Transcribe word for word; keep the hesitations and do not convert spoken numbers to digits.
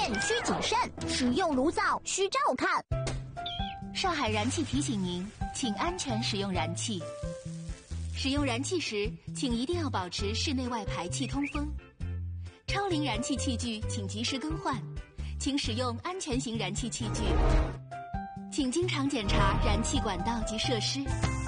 电需谨慎，使用炉灶需照看。 上海燃气提醒您，请安全使用燃气。使用燃气时，请一定要保持室内外排气通风。超龄燃气器具请及时更换，请使用安全型燃气器具。请经常检查燃气管道及设施。